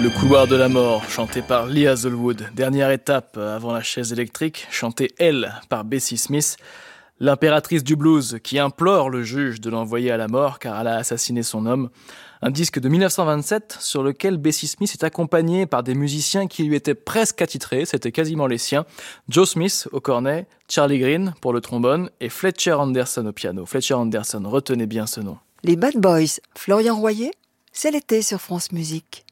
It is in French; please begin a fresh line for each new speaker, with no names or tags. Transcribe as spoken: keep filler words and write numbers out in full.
Le couloir de la mort, chanté par Lee Hazlewood. Dernière étape avant la chaise électrique, chantée, elle, par Bessie Smith. L'impératrice du blues qui implore le juge de l'envoyer à la mort car elle a assassiné son homme. Un disque de dix-neuf cent vingt-sept sur lequel Bessie Smith est accompagnée par des musiciens qui lui étaient presque attitrés, c'était quasiment les siens. Joe Smith au cornet, Charlie Green pour le trombone et Fletcher Anderson au piano. Fletcher Anderson, retenez bien ce nom.
Les Bad Boys, Florian Royer, c'est l'été sur France Musique.